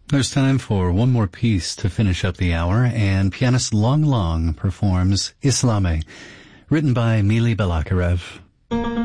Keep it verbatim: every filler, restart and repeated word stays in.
There's time for one more piece to finish up the hour, and pianist Long Long performs Islame, written by Mili Balakirev.